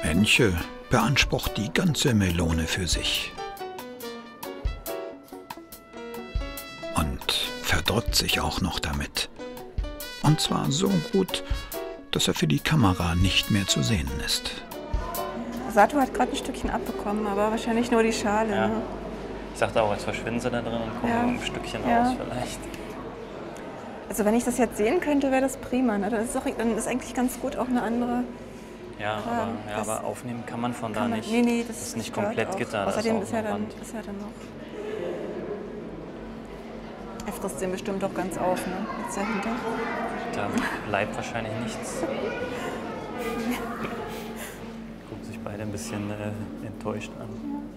Henche beansprucht die ganze Melone für sich. Und verdrückt sich auch noch damit. Und zwar so gut, dass er für die Kamera nicht mehr zu sehen ist. Sato hat gerade ein Stückchen abbekommen, aber wahrscheinlich nur die Schale. Ja. Ne? Ich dachte auch, jetzt verschwinden sie da drin und kommen ein Stückchen raus vielleicht. Also wenn ich das jetzt sehen könnte, wäre das prima. Ne? Dann ist eigentlich ganz gut auch eine andere... Ja, aber aufnehmen kann man von da nicht. Nee, das ist nicht komplett auch. Gitter. Außerdem ist ist er dann noch... Er frisst den bestimmt doch ganz auf, ne? Jetzt dahinter. Da bleibt wahrscheinlich nichts. Gucken sich beide ein bisschen enttäuscht an.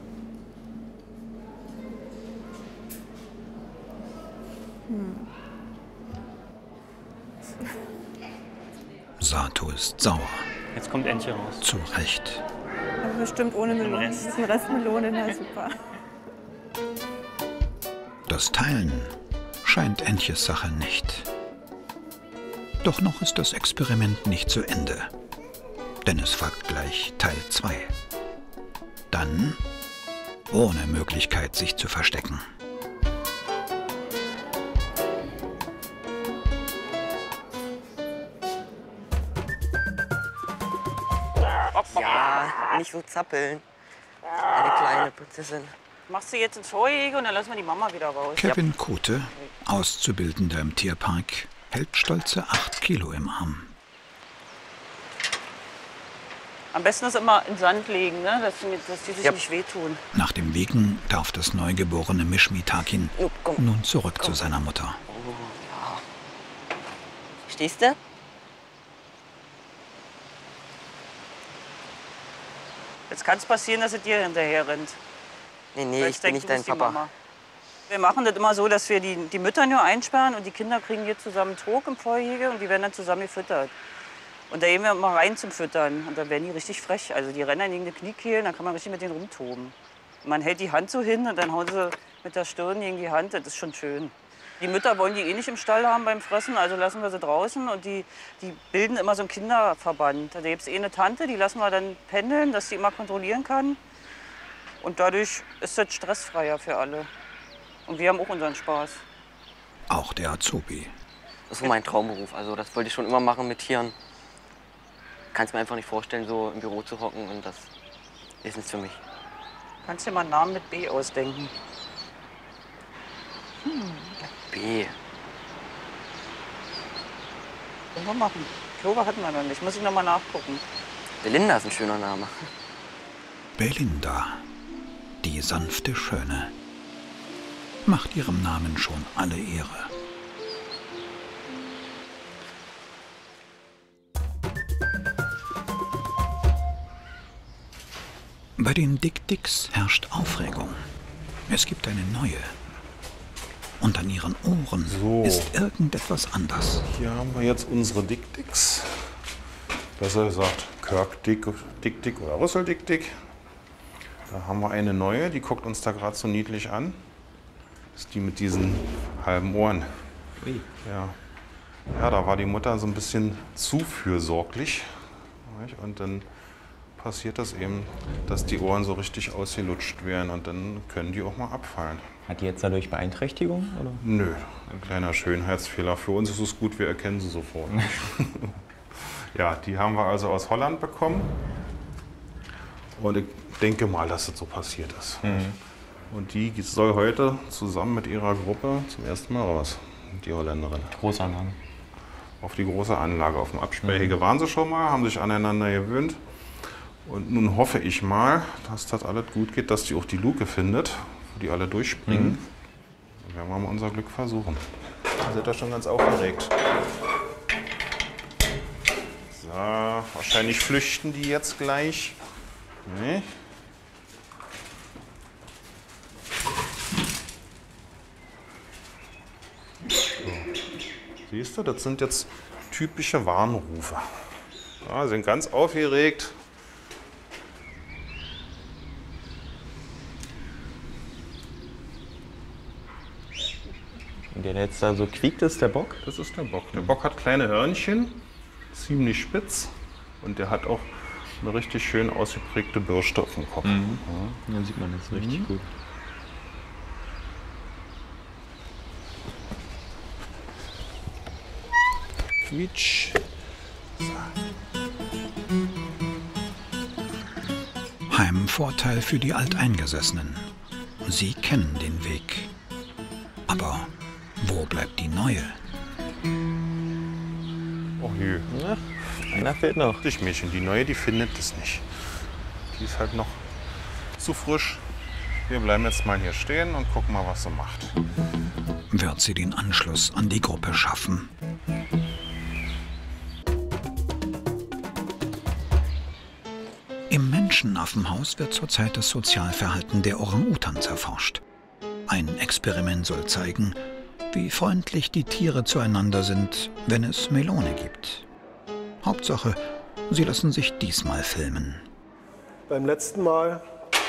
Sato ist sauer. Jetzt kommt Entche raus. Zu Recht. Aber bestimmt ohne Melone. Das ist ein Restmelone, na super. Das Teilen scheint Entches Sache nicht. Doch noch ist das Experiment nicht zu Ende. Denn es folgt gleich Teil 2. Dann ohne Möglichkeit, sich zu verstecken. Ja, nicht so zappeln. Eine kleine Prinzessin. Machst du jetzt ins Vorgehege und dann lassen wir die Mama wieder raus. Kevin Kote, Auszubildender im Tierpark, hält stolze 8 Kilo im Arm. Am besten ist immer in Sand legen, ne? dass die sich nicht wehtun. Nach dem Wiegen darf das neugeborene Mischmitakin nun zurück zu seiner Mutter. Stehst du? Jetzt kann es passieren, dass es dir hinterher rennt. Nee, ich bin nicht dein Papa. Mama. Wir machen das immer so, dass wir die Mütter nur einsperren und die Kinder kriegen hier zusammen Trog im Vorgehege und die werden dann zusammen gefüttert. Und da gehen wir mal rein zum Füttern und dann werden die richtig frech. Also die rennen dann gegen die Kniekehlen, dann kann man richtig mit denen rumtoben. Man hält die Hand so hin und dann hauen sie mit der Stirn gegen die Hand, das ist schon schön. Die Mütter wollen die eh nicht im Stall haben beim Fressen, also lassen wir sie draußen und die bilden immer so einen Kinderverband. Da gibt es eine Tante, die lassen wir dann pendeln, dass sie immer kontrollieren kann. Und dadurch ist das stressfreier für alle. Und wir haben auch unseren Spaß. Auch der Azubi. Das ist so mein Traumberuf, also das wollte ich schon immer machen mit Tieren. Kannst mir einfach nicht vorstellen, so im Büro zu hocken und das ist nichts für mich. Kannst dir mal einen Namen mit B ausdenken? B. Können wir machen. Clover hatten wir noch nicht, muss ich noch mal nachgucken. Belinda ist ein schöner Name. Belinda, die sanfte Schöne, macht ihrem Namen schon alle Ehre. Bei den Dick-Dicks herrscht Aufregung. Es gibt eine neue. Und an ihren Ohren ist irgendetwas anders. Hier haben wir jetzt unsere Dick-Dicks. Besser gesagt Kirk Dick oder Russell Dick. Da haben wir eine neue, die guckt uns da gerade so niedlich an. Das ist die mit diesen halben Ohren. Ui. Ja, da war die Mutter so ein bisschen zu fürsorglich. Und dann passiert das eben, dass die Ohren so richtig ausgelutscht werden und dann können die auch mal abfallen. Hat die jetzt dadurch Beeinträchtigung? Oder? Nö, ein kleiner Schönheitsfehler. Für uns ist es gut, wir erkennen sie sofort. Ja, die haben wir also aus Holland bekommen und ich denke mal, dass das so passiert ist. Und die soll heute zusammen mit ihrer Gruppe zum ersten Mal raus, die Holländerin. Großanlage. Auf die große Anlage. Auf dem Absperrhege waren sie schon mal, haben sich aneinander gewöhnt. Und nun hoffe ich mal, dass das alles gut geht, dass die auch die Luke findet, wo die alle durchspringen. Dann werden wir mal unser Glück versuchen. Da sind wir schon ganz aufgeregt. So, wahrscheinlich flüchten die jetzt gleich. Nee. So. Siehst du, das sind jetzt typische Warnrufe. Ja, sind ganz aufgeregt. Und der jetzt da so quiekt, ist der Bock? Das ist der Bock. Der Bock hat kleine Hörnchen, ziemlich spitz. Und der hat auch eine richtig schön ausgeprägte Bürste auf dem Kopf. Mhm. Ja. Dann sieht man das richtig gut. Quietsch. Heimvorteil für die Alteingesessenen. Sie kennen den Weg. Aber wo bleibt die neue? Oh je. Ja, einer fehlt noch. Das Mädchen, die neue, die findet es nicht. Die ist halt noch zu frisch. Wir bleiben jetzt mal hier stehen und gucken mal, was sie macht. Wird sie den Anschluss an die Gruppe schaffen? Im Menschenaffenhaus wird zurzeit das Sozialverhalten der Orang-Utans erforscht. Ein Experiment soll zeigen, wie freundlich die Tiere zueinander sind, wenn es Melone gibt. Hauptsache, sie lassen sich diesmal filmen. Beim letzten Mal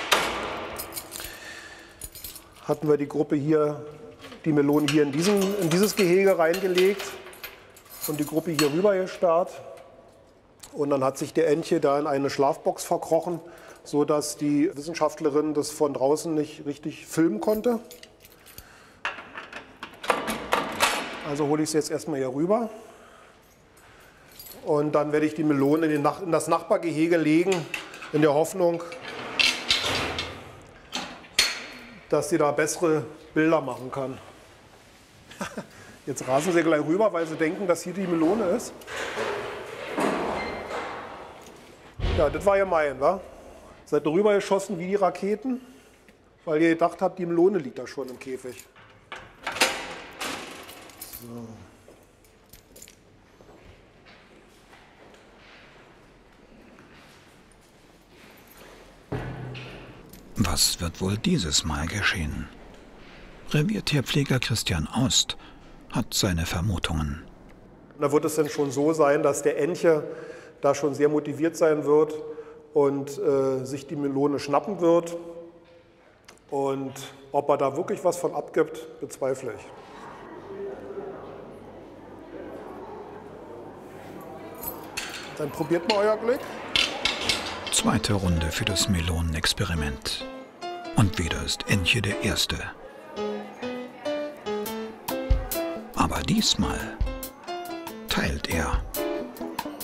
hatten wir die Gruppe hier, die Melonen hier in dieses Gehege reingelegt und die Gruppe hier rüber gesperrt. Und dann hat sich der Entche da in eine Schlafbox verkrochen, sodass die Wissenschaftlerin das von draußen nicht richtig filmen konnte. Also hole ich es jetzt erstmal hier rüber. Und dann werde ich die Melonen in das Nachbargehege legen, in der Hoffnung, dass sie da bessere Bilder machen kann. Jetzt rasen sie gleich rüber, weil sie denken, dass hier die Melone ist. Ja, das war ja mein, wa? Seid ihr rübergeschossen wie die Raketen, weil ihr gedacht habt, die Melone liegt da schon im Käfig. So. Was wird wohl dieses Mal geschehen? Reviertierpfleger Christian Aust hat seine Vermutungen. Da wird es dann schon so sein, dass der Entche da schon sehr motiviert sein wird und sich die Melone schnappen wird. Und ob er da wirklich was von abgibt, bezweifle ich. Dann probiert mal euer Glück. Zweite Runde für das Melonenexperiment. Und wieder ist Entche der Erste. Aber diesmal teilt er.